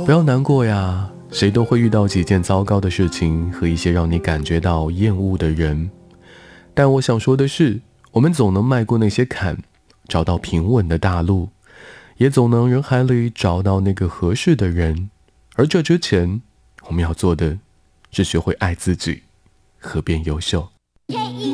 不要难过呀，谁都会遇到几件糟糕的事情和一些让你感觉到厌恶的人。但我想说的是，我们总能迈过那些坎，找到平稳的大路，也总能人海里找到那个合适的人。而这之前，我们要做的是学会爱自己和变优秀。